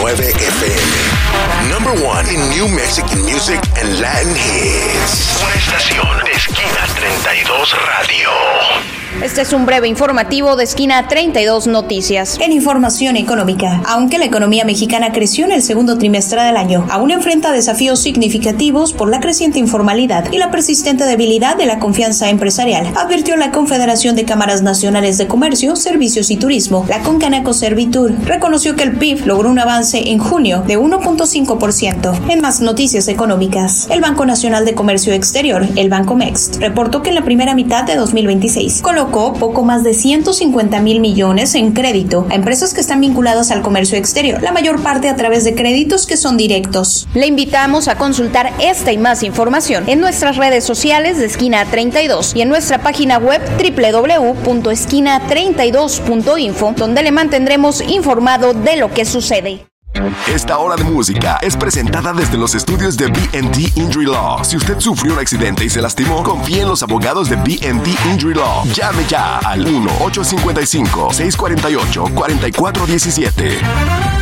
FM. Number one in New Mexican music and Latin hits. Una estación de Esquina 32 Radio. Este es un breve informativo de Esquina 32 Noticias. En información económica, aunque la economía mexicana creció en el segundo trimestre del año, aún enfrenta desafíos significativos por la creciente informalidad y la persistente debilidad de la confianza empresarial, advirtió la Confederación de Cámaras Nacionales de Comercio, Servicios y Turismo. La Concanaco Servitur reconoció que el PIB logró un avance en junio de 1.5%. En más noticias económicas, el Banco Nacional de Comercio Exterior, el Banco Mext, reportó que en la primera mitad de 2026 colocó poco más de 150,000 millones en crédito a empresas que están vinculadas al comercio exterior, la mayor parte a través de créditos que son directos. Le invitamos a consultar esta y más información en nuestras redes sociales de Esquina 32 y en nuestra página web www.esquina32.info, donde le mantendremos informado de lo que sucede. Esta hora de música es presentada desde los estudios de B&D Injury Law. Si usted sufrió un accidente y se lastimó, confíe en los abogados de B&D Injury Law. Llame ya al 1-855-648-4417.